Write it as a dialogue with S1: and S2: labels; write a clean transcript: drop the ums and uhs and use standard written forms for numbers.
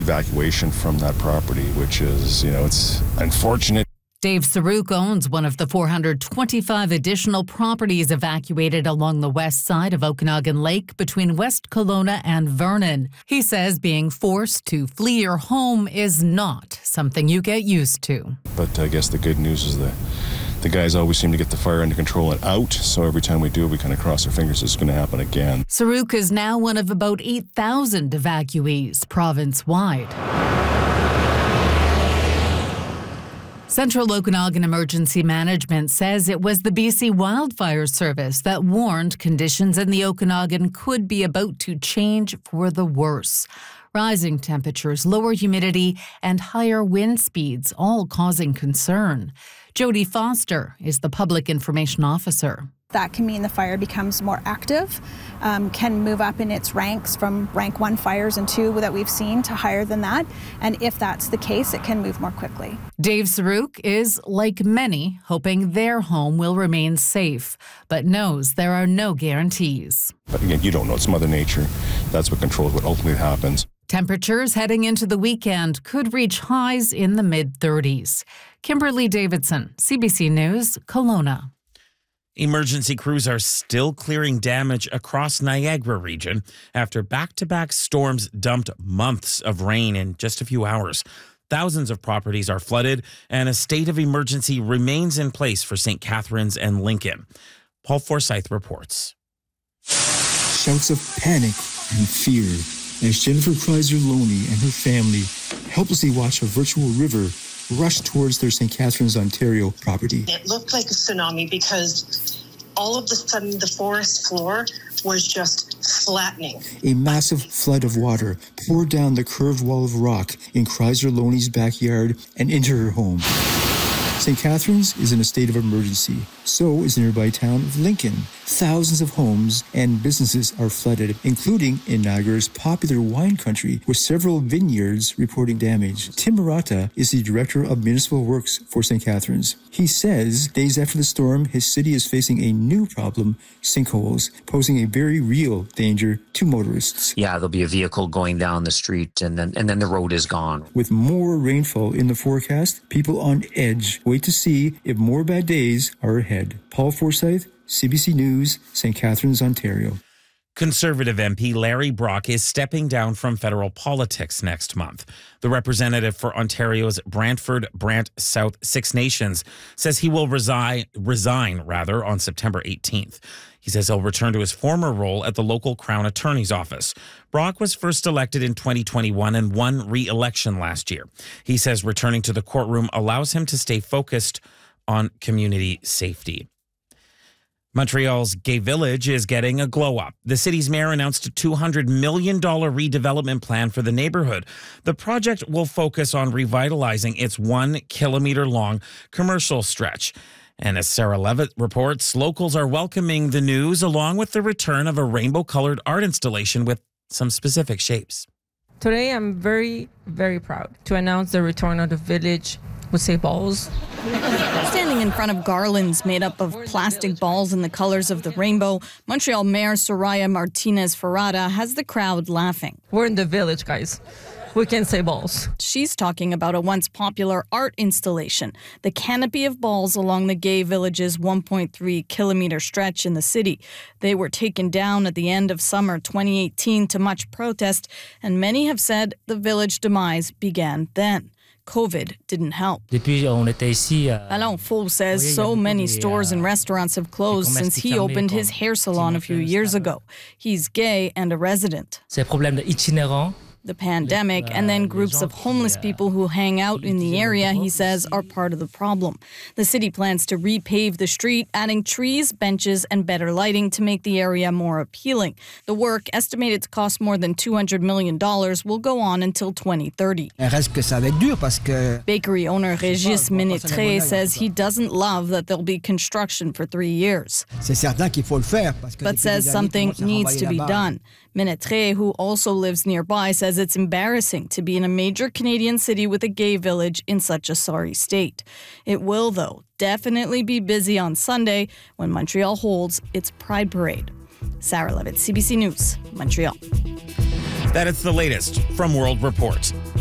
S1: Evacuation from that property, which is, it's unfortunate.
S2: Dave Saruk owns one of the 425 additional properties evacuated along the west side of Okanagan Lake between West Kelowna and Vernon. He says being forced to flee your home is not something you get used to.
S1: But I guess the good news is the guys always seem to get the fire under control and out, so every time we do, we kind of cross our fingers it's going to happen again.
S2: Saruk is now one of about 8,000 evacuees province-wide. Central Okanagan Emergency Management says it was the BC Wildfire Service that warned conditions in the Okanagan could be about to change for the worse. Rising temperatures, lower humidity, and higher wind speeds all causing concern. Jody Foster is the Public Information Officer.
S3: That can mean the fire becomes more active, can move up in its ranks from rank 1 fires and 2 that we've seen to higher than that. And if that's the case, it can move more quickly.
S2: Dave Saruk is, like many, hoping their home will remain safe, but knows there are no guarantees.
S1: But again, you don't know. It's Mother Nature. That's what controls what ultimately happens.
S2: Temperatures heading into the weekend could reach highs in the mid-30s. Kimberly Davidson, CBC News, Kelowna.
S4: Emergency crews are still clearing damage across Niagara region after back-to-back storms dumped months of rain in just a few hours. Thousands of properties are flooded, and a state of emergency remains in place for St. Catharines and Lincoln. Paul Forsyth reports.
S5: Shouts of panic and fear as Jennifer Kreiser-Loney and her family helplessly watch a virtual river rush towards their St. Catharines, Ontario property.
S6: It looked like a tsunami because all of a sudden the forest floor was just flattening.
S5: A massive flood of water poured down the curved wall of rock in Kreiser-Loney's backyard and into her home. St. Catharines is in a state of emergency. So is the nearby town of Lincoln. Thousands of homes and businesses are flooded, including in Niagara's popular wine country, with several vineyards reporting damage. Tim Murata is the Director of Municipal Works for St. Catharines. He says days after the storm, his city is facing a new problem, sinkholes, posing a very real danger to motorists.
S7: Yeah, there'll be a vehicle going down the street and then the road is gone.
S5: With more rainfall in the forecast, people on edge wait to see if more bad days are ahead. Paul Forsyth, CBC News, St. Catharines, Ontario.
S4: Conservative MP Larry Brock is stepping down from federal politics next month. The representative for Ontario's Brant South Six Nations says he will resign on September 18th. He says he'll return to his former role at the local Crown Attorney's Office. Brock was first elected in 2021 and won re-election last year. He says returning to the courtroom allows him to stay focused on community safety. Montreal's Gay Village is getting a glow-up. The city's mayor announced a $200 million redevelopment plan for the neighborhood. The project will focus on revitalizing its 1 kilometer-long commercial stretch. And as Sarah Levitt reports, locals are welcoming the news along with the return of a rainbow-colored art installation with some specific shapes.
S8: Today, I'm very, very proud to announce the return of the village with say balls.
S9: Standing in front of garlands made up of plastic balls in the colors of the rainbow, Montreal Mayor Soraya Martinez Ferrada has the crowd laughing.
S8: We're in the village, guys. We can say balls.
S9: She's talking about a once popular art installation, the canopy of balls along the Gay Village's 1.3 kilometer stretch in the city. They were taken down at the end of summer 2018 to much protest, and many have said the village demise began then. COVID didn't help. Alain Faux says so many stores and restaurants have closed since he opened his hair salon a few years ago. He's gay and a resident. The pandemic and then groups of homeless people who hang out in the area, he says, are part of the problem. The city plans to repave the street, adding trees, benches, and better lighting to make the area more appealing. The work, estimated to cost more than $200 million, will go on until 2030. Bakery owner Régis Ménétré says he doesn't love that there'll be construction for 3 years, but says something needs to be done. Ménétré, who also lives nearby, says it's embarrassing to be in a major Canadian city with a gay village in such a sorry state. It will, though, definitely be busy on Sunday when Montreal holds its Pride Parade. Sarah Levitt, CBC News, Montreal.
S4: That is the latest from World Report.